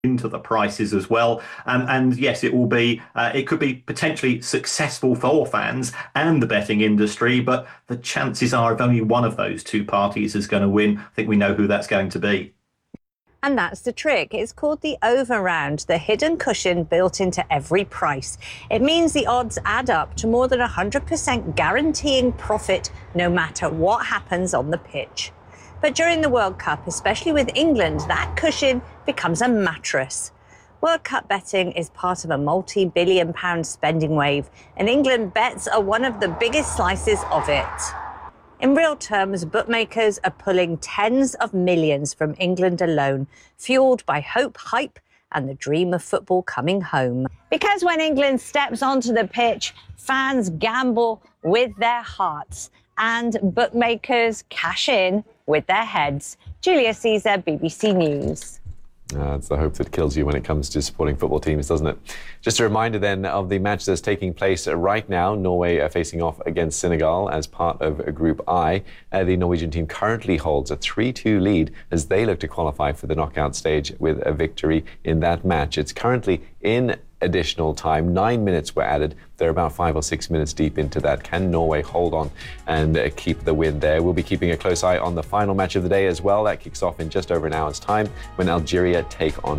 into the prices as well. And yes, it will be, it could be potentially successful for fans and the betting industry, but the chances are if only one of those two parties is going to win, I think we know who that's going to be. And that's the trick. It's called the over round, the hidden cushion built into every price. It means the odds add up to more than 100% guaranteeing profit no matter what happens on the pitch. But during the World Cup, especially with England, that cushion becomes a mattress. World Cup betting is part of a multi-billion-pound spending wave, and England bets are one of the biggest slices of it. In real terms, bookmakers are pulling tens of millions from England alone, fueled by hope, hype, and the dream of football coming home. Because when England steps onto the pitch, fans gamble with their hearts, and bookmakers cash in with their heads. Julia Caesar, BBC News. It's the hope that kills you when it comes to supporting football teams, doesn't it? Just a reminder then of the match that's taking place right now. Norway are facing off against Senegal as part of Group I. The Norwegian team currently holds a 3-2 lead as they look to qualify for the knockout stage with a victory in that match. It's currently in additional time. 9 minutes were added. They're about 5 or 6 minutes deep into that. Can Norway hold on and keep the win there? We'll be keeping a close eye on the final match of the day as well. That kicks off in just over an hour's time when Algeria take on